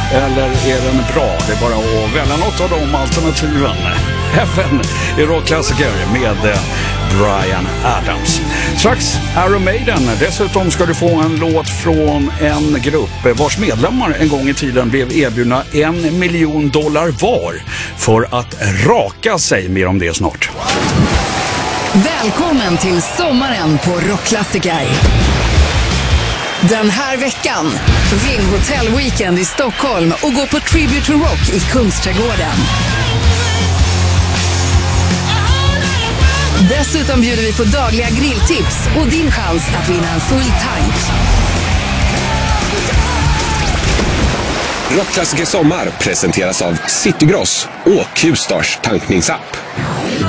eller är den bra? Det är bara att välja något av de alternativen. Även i rockklassiker med Bryan Adams. Strax Iron Maiden. Dessutom ska du få en låt från en grupp vars medlemmar en gång i tiden blev erbjudna $1 miljon var för att raka sig. Mer om det snart. Välkommen till sommaren på Rockklassiker. Den här veckan, ring Hotel Weekend i Stockholm och gå på Tribute to Rock i Kungsträdgården. Dessutom bjuder vi på dagliga grilltips och din chans att vinna en full tank. Rockklassiker sommar presenteras av Citygross och Q-Stars tankningsapp.